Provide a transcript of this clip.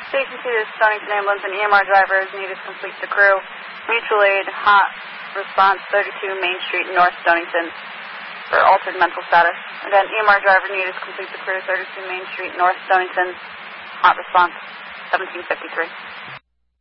Station 2, this is Stonington Ambulance and EMR drivers needed to complete the crew. Mutual aid, hot response 32 Main Street, North Stonington for altered mental status. Again, EMR driver needed to complete the crew, 32 Main Street, North Stonington, hot response 1753.